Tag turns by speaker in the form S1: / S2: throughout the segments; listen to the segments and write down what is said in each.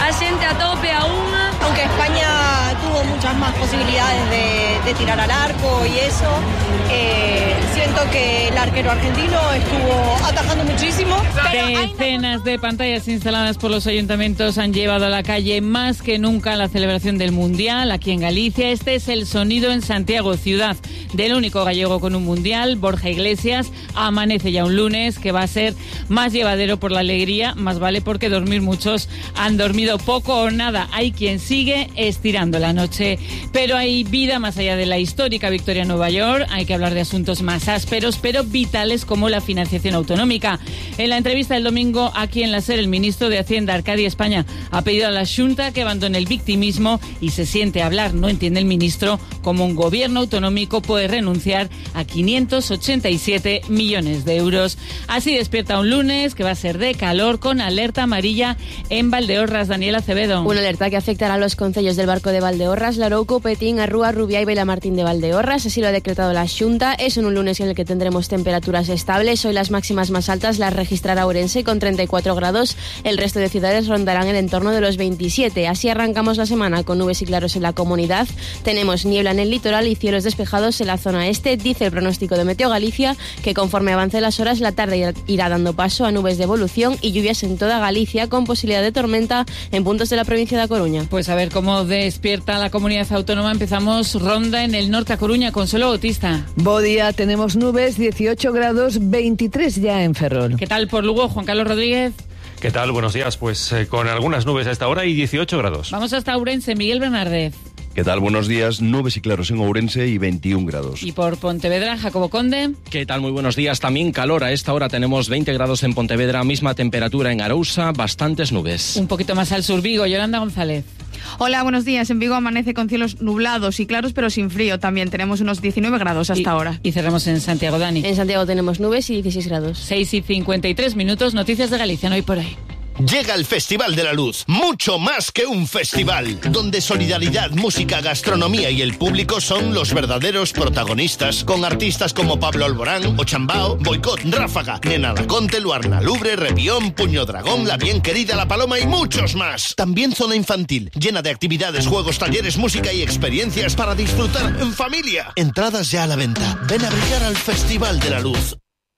S1: La gente a tope aún.
S2: Aunque España tuvo muchas más posibilidades de tirar al arco y eso, siento que el arquero argentino estuvo atajando muchísimo.
S3: Decenas de pantallas instaladas por los ayuntamientos han llevado a la calle más que nunca la celebración del Mundial aquí en Galicia. Este es el sonido en Santiago, ciudad del único gallego con un Mundial. Borja Iglesias amanece ya un lunes que va a ser más llevadero por la alegría, más vale porque dormir muchos han dormido poco o nada. Hay quien sigue estirando la noche, pero hay vida más allá de la histórica victoria en Nueva York. Hay que hablar de asuntos más ásperos, pero vitales, como la financiación autonómica. En la entrevista del domingo aquí en la SER, el ministro de Hacienda, Arcadi España, ha pedido a la Xunta que abandone el victimismo y se siente a hablar, no entiende el ministro, cómo un gobierno autonómico puede renunciar a 587 millones de euros. Así despierta un lunes que va a ser de calor, con alerta amarilla en Valdeorras. Daniela Acevedo.
S4: Una alerta que afectará a los concellos del Barco de Valdeorras, Larouco, Petín, Arrúa, Rubiá y Vilamartín de Valdeorras. Así lo ha decretado la Xunta. Es un lunes en el que tendremos temperaturas estables. Hoy las máximas más altas las registrará Ourense con 34 grados. El resto de ciudades rondarán el entorno de los 27. Así arrancamos la semana con nubes y claros en la comunidad. Tenemos niebla en el litoral y cielos despejados en la zona este. Dice el pronóstico de Meteo Galicia que conforme avance las horas, la tarde irá dando paso a nubes de evolución y lluvias en toda Galicia, con posibilidad de tormenta en puntos de la provincia de A Coruña.
S3: Pues a ver cómo despierta la comunidad autónoma. Empezamos ronda en el norte, A Coruña. Consuelo Bautista.
S5: Bo día, tenemos nubes, 18 grados, 23 ya en Ferrol.
S3: ¿Qué tal por Lugo, Juan Carlos Rodríguez?
S6: ¿Qué tal? Buenos días. Pues con algunas nubes a esta hora y 18 grados.
S3: Vamos hasta Ourense, Miguel Bernardez.
S7: ¿Qué tal? Buenos días. Nubes y claros en Ourense y 21 grados.
S3: Y por Pontevedra, Jacobo Conde.
S8: ¿Qué tal? Muy buenos días. También calor. A esta hora tenemos 20 grados en Pontevedra, misma temperatura en Arousa, bastantes nubes.
S3: Un poquito más al sur, Vigo, Yolanda González.
S9: Hola, buenos días. En Vigo amanece con cielos nublados y claros, pero sin frío. También tenemos unos 19 grados hasta ahora.
S3: Y cerramos en Santiago, Dani.
S4: En Santiago tenemos nubes y 16 grados.
S3: 6:53, noticias de Galicia, no hay por ahí.
S10: Llega el Festival de la Luz, mucho más que un festival, donde solidaridad, música, gastronomía y el público son los verdaderos protagonistas, con artistas como Pablo Alborán, Ochambao, Boicot, Ráfaga, Nena Laconte, Luarna Lubre, Repión, Puño Dragón, La Bien Querida, La Paloma y muchos más. También zona infantil, llena de actividades, juegos, talleres, música y experiencias para disfrutar en familia. Entradas ya a la venta. Ven a brillar al Festival de la Luz.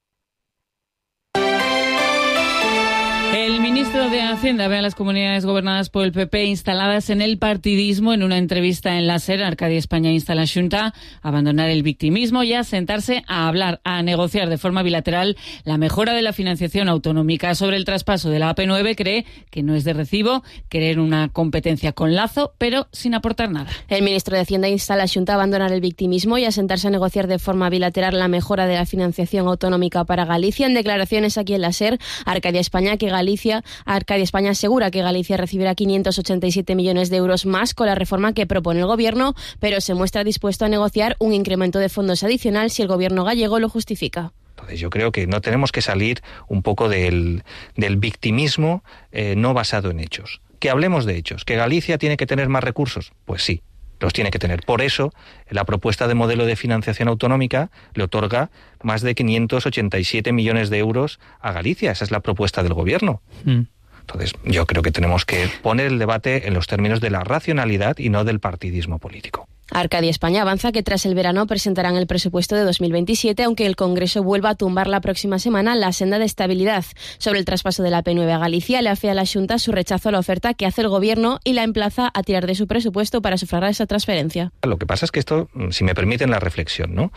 S3: El ministro de Hacienda ve a las comunidades gobernadas por el PP instaladas en el partidismo. En una entrevista en la SER, Arcadi España insta a la Xunta a abandonar el victimismo y a sentarse a hablar, a negociar de forma bilateral la mejora de la financiación autonómica. Sobre el traspaso de la AP9, cree que no es de recibo querer una competencia con lazo, pero sin aportar nada.
S4: El ministro de Hacienda insta a la Xunta a abandonar el victimismo y a sentarse a negociar de forma bilateral la mejora de la financiación autonómica para Galicia. En declaraciones aquí en la SER, Arcadi España asegura que Galicia recibirá 587 millones de euros más con la reforma que propone el Gobierno, pero se muestra dispuesto a negociar un incremento de fondos adicional si el Gobierno gallego lo justifica.
S11: Entonces yo creo que no tenemos que salir un poco del victimismo no basado en hechos. Que hablemos de hechos. ¿Que Galicia tiene que tener más recursos? Pues sí, los tiene que tener. Por eso, la propuesta de modelo de financiación autonómica le otorga más de 587 millones de euros a Galicia. Esa es la propuesta del Gobierno. Entonces, yo creo que tenemos que poner el debate en los términos de la racionalidad y no del partidismo político.
S4: Arcadi España avanza que tras el verano presentarán el presupuesto de 2027, aunque el Congreso vuelva a tumbar la próxima semana la senda de estabilidad. Sobre el traspaso de la AP9 a Galicia, le afea a la Xunta su rechazo a la oferta que hace el Gobierno y la emplaza a tirar de su presupuesto para sufragar esa transferencia.
S11: Lo que pasa es que esto, si me permiten la reflexión, ¿no?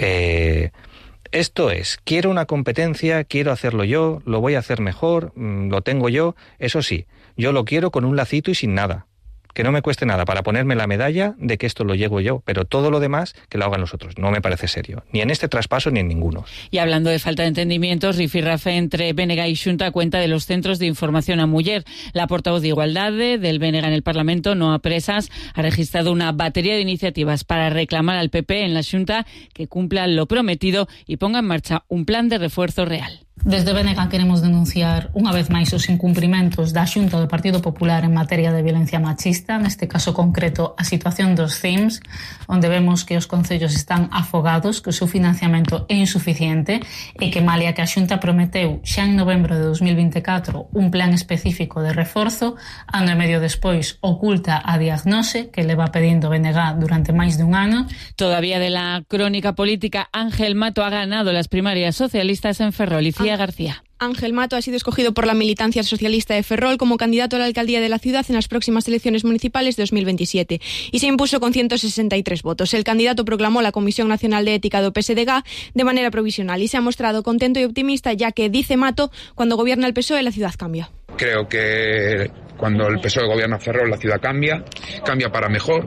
S11: Esto es, quiero una competencia, quiero hacerlo yo, lo voy a hacer mejor, lo tengo yo, eso sí, yo lo quiero con un lacito y sin nada. Que no me cueste nada para ponerme la medalla de que esto lo llevo yo, pero todo lo demás que lo hagan los otros. No me parece serio, ni en este traspaso ni en ninguno.
S3: Y hablando de falta de entendimientos, rifirrafe entre BNG y Xunta cuenta de los centros de información a muller. La portavoz de Igualdade del BNG en el Parlamento, Noa Presas, ha registrado una batería de iniciativas para reclamar al PP en la Xunta que cumpla lo prometido y ponga en marcha un plan de refuerzo real.
S1: Desde BNG queremos denunciar unha vez máis os incumprimentos da Xunta do Partido Popular en materia de violencia machista, neste caso concreto a situación dos CIMS, onde vemos que os concellos están afogados, que o seu financiamento é insuficiente e que malia que a Xunta prometeu xa en novembro de 2024 un plan específico de reforzo, ano e medio despois oculta a diagnose que leva pedindo BNG durante máis de un ano.
S3: Todavía de la crónica política, Ángel Mato ha ganado las primarias socialistas en Ferrol. Lucía García.
S12: Ángel Mato ha sido escogido por la militancia socialista de Ferrol como candidato a la alcaldía de la ciudad en las próximas elecciones municipales de 2027 y se impuso con 163 votos. El candidato proclamó la Comisión Nacional de Ética do PSDG de manera provisional y se ha mostrado contento y optimista, ya que, dice Mato, cuando gobierna el PSOE la ciudad cambia.
S13: Creo que cuando el PSOE gobierna Ferrol la ciudad cambia para mejor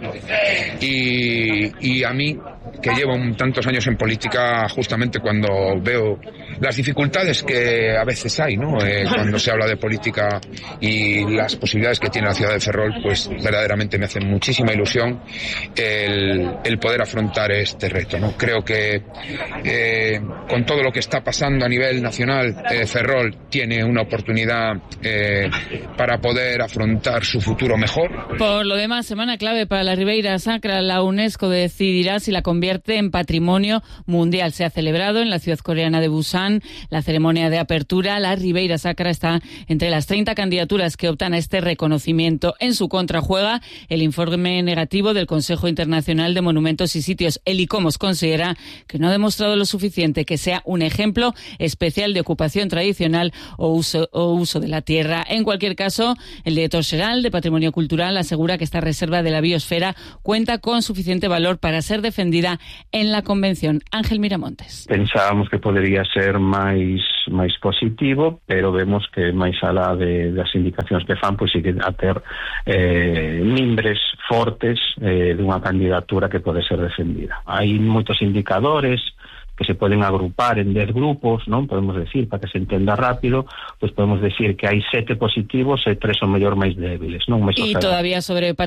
S13: y a mí, que llevo tantos años en política, justamente cuando veo las dificultades que a veces hay, ¿no? Cuando se habla de política y las posibilidades que tiene la ciudad de Ferrol, pues verdaderamente me hace muchísima ilusión el poder afrontar este reto, ¿no? Creo que con todo lo que está pasando a nivel nacional, Ferrol tiene una oportunidad para poder afrontar su futuro mejor.
S3: Por lo demás, semana clave para la Ribeira Sacra. La UNESCO decidirá si la convierte en patrimonio mundial. Se ha celebrado en la ciudad coreana de Busan la ceremonia de apertura. La Ribeira Sacra está entre las 30 candidaturas que optan a este reconocimiento. En su contra juega el informe negativo del Consejo Internacional de Monumentos y Sitios. El ICOMOS considera que no ha demostrado lo suficiente que sea un ejemplo especial de ocupación tradicional o uso de la tierra. En cualquier caso, el director xeral de Patrimonio Cultural asegura que esta reserva de la biosfera cuenta con suficiente valor para ser defendida en la Convención. Ángel Miramontes.
S14: Pensábamos que podría ser máis positivo, pero vemos que máis alá das indicacións que fan, pois sigue a ter mimbres fortes dunha candidatura que pode ser defendida. Hai moitos indicadores que se poden agrupar en 10 grupos, non? Podemos decir, para que se entenda rápido, pues podemos decir que hai 7 positivos e 3 son mellor máis débiles, non?
S3: Y todavía sobre